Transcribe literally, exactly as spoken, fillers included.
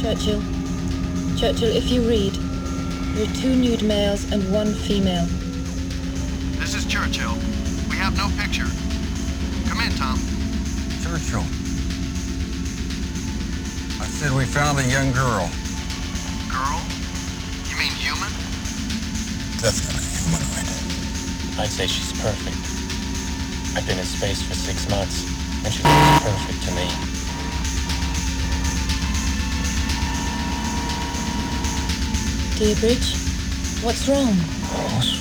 Churchill. Churchill, if you read, there are two nude males and one female. This is Churchill. We have no picture. Come in, Tom. Churchill. I said we found a young girl. Girl? You mean human? Definitely humanoid. I'd say she's perfect. I've been in space for six months, and she looks perfect to me. Dear Bridge, what's wrong? What's